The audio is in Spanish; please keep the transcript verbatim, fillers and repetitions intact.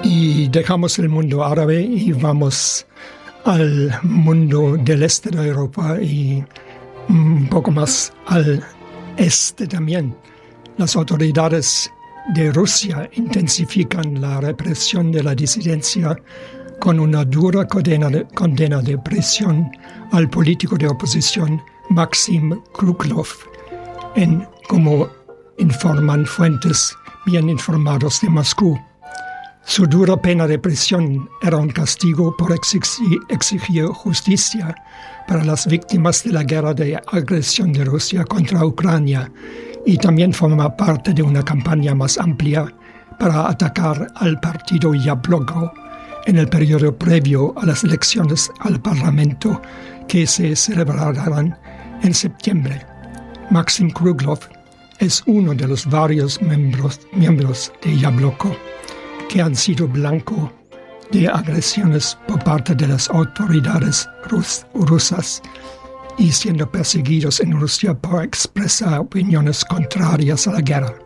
Y dejamos el mundo árabe y vamos al mundo del este de Europa y un poco más al este también. Las autoridades de Rusia intensifican la represión de la disidencia con una dura condena de, condena de prisión al político de oposición Maxim Kruglov, en, como informan fuentes bien informados de Moscú. Su dura pena de prisión era un castigo por exigir, exigir justicia para las víctimas de la guerra de agresión de Rusia contra Ucrania y también forma parte de una campaña más amplia para atacar al partido Yabloko en el periodo previo a las elecciones al Parlamento que se celebrarán en septiembre. Maxim Kruglov es uno de los varios miembros, miembros de Yabloko que han sido blanco de agresiones por parte de las autoridades rus- rusas y siendo perseguidos en Rusia por expresar opiniones contrarias a la guerra.